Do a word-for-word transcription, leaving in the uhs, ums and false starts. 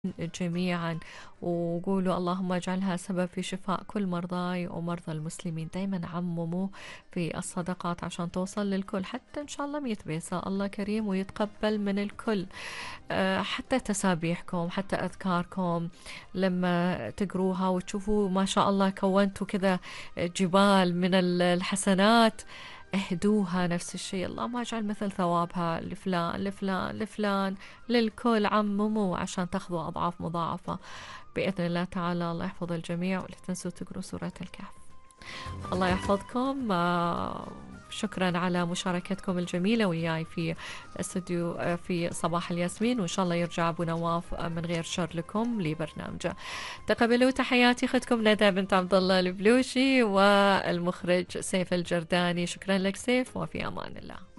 جميعا، وقولوا اللهم اجعلها سبب في شفاء كل مرضاي ومرضى المسلمين. دايما عمموا في الصدقات عشان توصل للكل، حتى إن شاء الله مية بيسة، الله كريم ويتقبل من الكل. أه حتى تسابيحكم، حتى أذكاركم لما تقروها وتشوفوا ما شاء الله كونتوا كذا جبال من الحسنات، اهدوها نفس الشيء. اللهم اجعل مثل ثوابها لفلان لفلان لفلان، للكل عمموا عشان تاخذوا أضعاف مضاعفة بإذن الله تعالى. الله يحفظ الجميع، ولا تنسوا تقروا سورة الكهف. الله يحفظكم. آه، شكرا على مشاركتكم الجميلة وياي في استوديو آه، في صباح الياسمين، وإن شاء الله يرجع أبو نواف آه، من غير شر لكم لبرنامجه. تقبلوا تحياتي أختكم ندى بنت عبد الله البلوشي والمخرج سيف الجرداني. شكرا لك سيف، وفي أمان الله.